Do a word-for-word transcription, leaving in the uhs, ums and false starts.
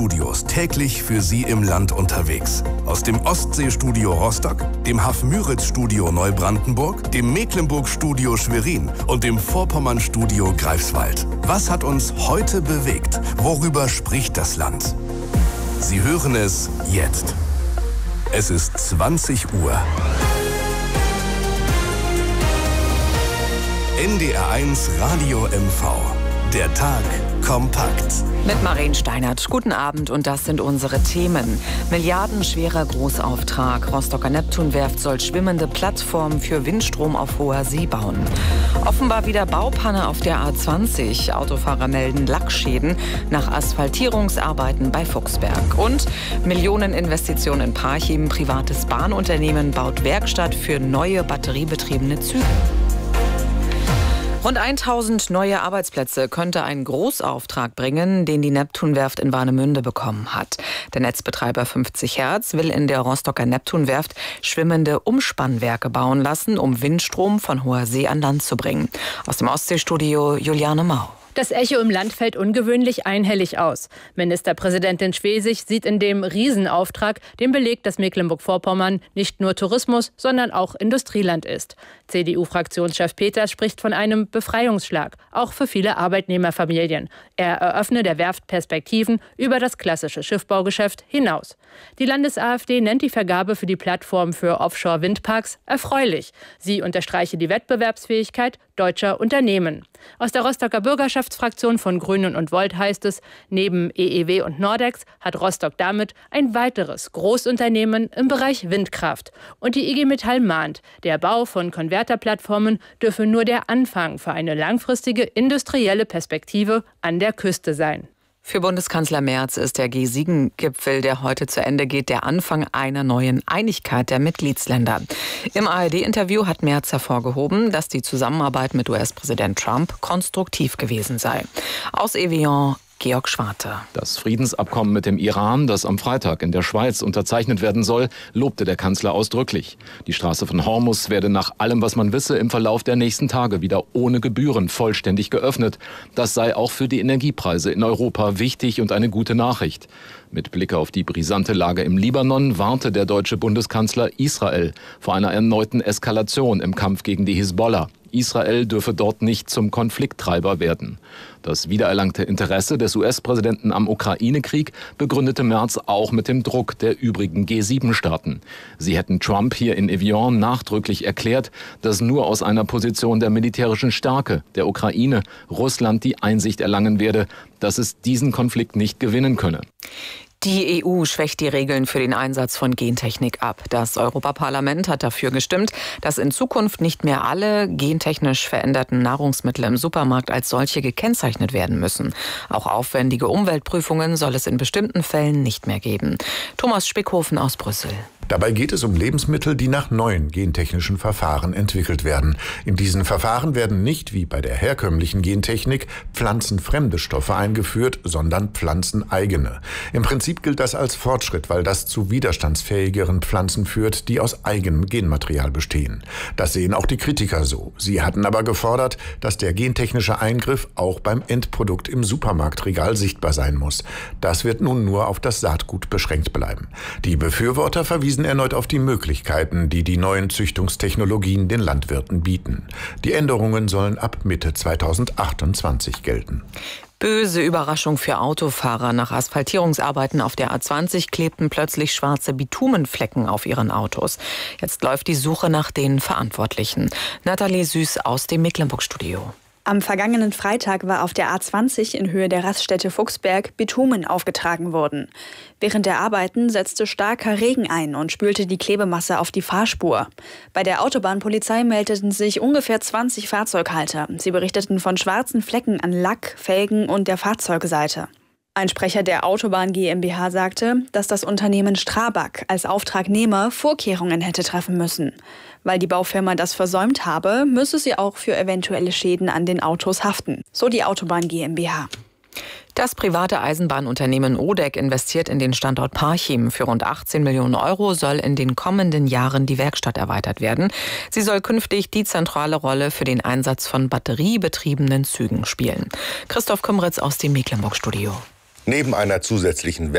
Studios täglich für Sie im Land unterwegs. Aus dem Ostseestudio Rostock, dem Haff-Müritz-Studio Neubrandenburg, dem Mecklenburg-Studio Schwerin und dem Vorpommern-Studio Greifswald. Was hat uns heute bewegt? Worüber spricht das Land? Sie hören es jetzt. Es ist zwanzig Uhr. N D R eins Radio M V. Der Tag kompakt. Mit Marien Steinert. Guten Abend und das sind unsere Themen. Milliardenschwerer Großauftrag. Rostocker Neptunwerft soll schwimmende Plattformen für Windstrom auf hoher See bauen. Offenbar wieder Baupanne auf der A zwanzig. Autofahrer melden Lackschäden nach Asphaltierungsarbeiten bei Fuchsberg. Und Millioneninvestitionen in Parchim. Privates Bahnunternehmen baut Werkstatt für neue batteriebetriebene Züge. Rund tausend neue Arbeitsplätze könnte ein Großauftrag bringen, den die Neptunwerft in Warnemünde bekommen hat. Der Netzbetreiber fünfzig Hertz will in der Rostocker Neptunwerft schwimmende Umspannwerke bauen lassen, um Windstrom von hoher See an Land zu bringen. Aus dem Ostseestudio Juliane Mau. Das Echo im Land fällt ungewöhnlich einhellig aus. Ministerpräsidentin Schwesig sieht in dem Riesenauftrag den Beleg, dass Mecklenburg-Vorpommern nicht nur Tourismus, sondern auch Industrieland ist. C D U-Fraktionschef Peters spricht von einem Befreiungsschlag, auch für viele Arbeitnehmerfamilien. Er eröffne der Werft Perspektiven über das klassische Schiffbaugeschäft hinaus. Die Landes-AfD nennt die Vergabe für die Plattform für Offshore-Windparks erfreulich. Sie unterstreiche die Wettbewerbsfähigkeit deutscher Unternehmen. Aus der Rostocker Bürgerschaftsfraktion von Grünen und Volt heißt es, neben E E W und Nordex hat Rostock damit ein weiteres Großunternehmen im Bereich Windkraft. Und die I G Metall mahnt, der Bau von Konverterplattformen dürfe nur der Anfang für eine langfristige industrielle Perspektive an der Küste sein. Für Bundeskanzler Merz ist der G sieben Gipfel, der heute zu Ende geht, der Anfang einer neuen Einigkeit der Mitgliedsländer. Im A R D-Interview hat Merz hervorgehoben, dass die Zusammenarbeit mit U S-Präsident Trump konstruktiv gewesen sei. Aus Evian Georg Schwarte. Das Friedensabkommen mit dem Iran, das am Freitag in der Schweiz unterzeichnet werden soll, lobte der Kanzler ausdrücklich. Die Straße von Hormuz werde nach allem, was man wisse, im Verlauf der nächsten Tage wieder ohne Gebühren vollständig geöffnet. Das sei auch für die Energiepreise in Europa wichtig und eine gute Nachricht. Mit Blick auf die brisante Lage im Libanon warnte der deutsche Bundeskanzler Israel vor einer erneuten Eskalation im Kampf gegen die Hisbollah. Israel dürfe dort nicht zum Konflikttreiber werden. Das wiedererlangte Interesse des U S-Präsidenten am Ukraine-Krieg begründete Merz auch mit dem Druck der übrigen G sieben Staaten. Sie hätten Trump hier in Evian nachdrücklich erklärt, dass nur aus einer Position der militärischen Stärke der Ukraine Russland die Einsicht erlangen werde, dass es diesen Konflikt nicht gewinnen könne. Die E U schwächt die Regeln für den Einsatz von Gentechnik ab. Das Europaparlament hat dafür gestimmt, dass in Zukunft nicht mehr alle gentechnisch veränderten Nahrungsmittel im Supermarkt als solche gekennzeichnet werden müssen. Auch aufwendige Umweltprüfungen soll es in bestimmten Fällen nicht mehr geben. Thomas Spickhofen aus Brüssel. Dabei geht es um Lebensmittel, die nach neuen gentechnischen Verfahren entwickelt werden. In diesen Verfahren werden nicht, wie bei der herkömmlichen Gentechnik, pflanzenfremde Stoffe eingeführt, sondern pflanzeneigene. Im Prinzip gilt das als Fortschritt, weil das zu widerstandsfähigeren Pflanzen führt, die aus eigenem Genmaterial bestehen. Das sehen auch die Kritiker so. Sie hatten aber gefordert, dass der gentechnische Eingriff auch beim Endprodukt im Supermarktregal sichtbar sein muss. Das wird nun nur auf das Saatgut beschränkt bleiben. Die Befürworter verwiesen erneut auf die Möglichkeiten, die die neuen Züchtungstechnologien den Landwirten bieten. Die Änderungen sollen ab Mitte zweitausendachtundzwanzig gelten. Böse Überraschung für Autofahrer. Nach Asphaltierungsarbeiten auf der A zwanzig klebten plötzlich schwarze Bitumenflecken auf ihren Autos. Jetzt läuft die Suche nach den Verantwortlichen. Nathalie Süß aus dem Mecklenburg-Studio. Am vergangenen Freitag war auf der A zwanzig in Höhe der Raststätte Fuchsberg Bitumen aufgetragen worden. Während der Arbeiten setzte starker Regen ein und spülte die Klebemasse auf die Fahrspur. Bei der Autobahnpolizei meldeten sich ungefähr zwanzig Fahrzeughalter. Sie berichteten von schwarzen Flecken an Lack, Felgen und der Fahrzeugseite. Ein Sprecher der Autobahn GmbH sagte, dass das Unternehmen Strabag als Auftragnehmer Vorkehrungen hätte treffen müssen. Weil die Baufirma das versäumt habe, müsse sie auch für eventuelle Schäden an den Autos haften, so die Autobahn GmbH. Das private Eisenbahnunternehmen O D E C investiert in den Standort Parchim. Für rund achtzehn Millionen Euro soll in den kommenden Jahren die Werkstatt erweitert werden. Sie soll künftig die zentrale Rolle für den Einsatz von batteriebetriebenen Zügen spielen. Christoph Kümritz aus dem Mecklenburg-Studio. Neben einer zusätzlichen